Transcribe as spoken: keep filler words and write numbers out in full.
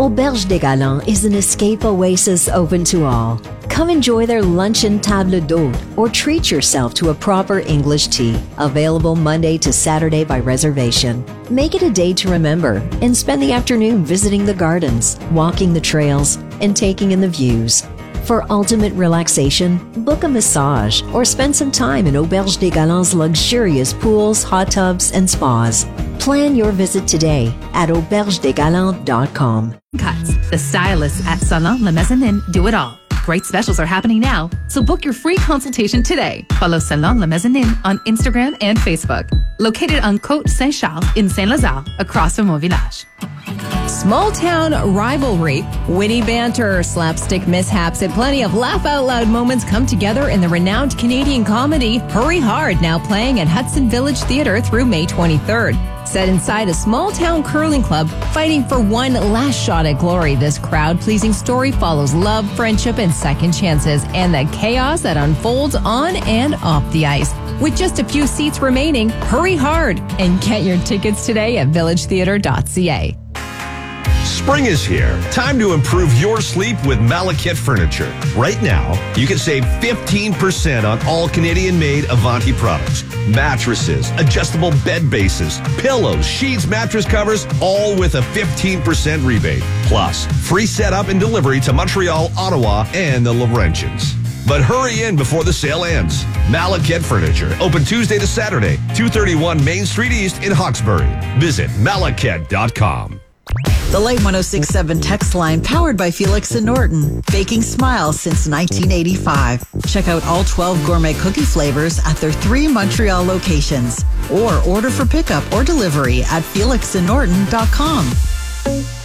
Auberge des Galants is an escape oasis open to all. Come enjoy their luncheon table d'hôte or treat yourself to a proper English tea, available Monday to Saturday by reservation. Make it a day to remember and spend the afternoon visiting the gardens, walking the trails, and taking in the views. For ultimate relaxation, book a massage or spend some time in Auberge des Galants' luxurious pools, hot tubs, and spas. Plan your visit today at auberge des galants dot com. Cuts. The stylists at Salon La Mezzanine do it all. Great specials are happening now, so book your free consultation today. Follow Salon La Mezzanine on Instagram and Facebook. Located on Côte Saint-Charles in Saint-Lazare, across from Mon Village. Small town rivalry, witty banter, slapstick mishaps, and plenty of laugh-out-loud moments come together in the renowned Canadian comedy Hurry Hard, now playing at Hudson Village Theatre through May twenty-third. Set inside a small-town curling club, fighting for one last shot at glory, this crowd-pleasing story follows love, friendship, and second chances, and the chaos that unfolds on and off the ice. With just a few seats remaining, hurry hard and get your tickets today at village theatre dot c a. Spring is here. Time to improve your sleep with Malakit Furniture. Right now, you can save fifteen percent on all Canadian-made Avanti products. Mattresses, adjustable bed bases, pillows, sheets, mattress covers, all with a fifteen percent rebate. Plus, free setup and delivery to Montreal, Ottawa, and the Laurentians. But hurry in before the sale ends. Malakit Furniture, open Tuesday to Saturday, two thirty-one Main Street East in Hawkesbury. Visit malakit dot com. The Light one oh six point seven text line, powered by Felix and Norton, baking smiles since nineteen eighty-five. Check out all twelve gourmet cookie flavors at their three Montreal locations, or order for pickup or delivery at felix and norton dot com.